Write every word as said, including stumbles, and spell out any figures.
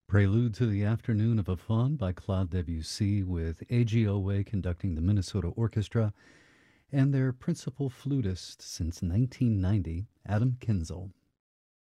Prelude to the Afternoon of a Faun by Claude Debussy, with A G Owe conducting the Minnesota Orchestra and their principal flutist since nineteen ninety, Adam Kinzel.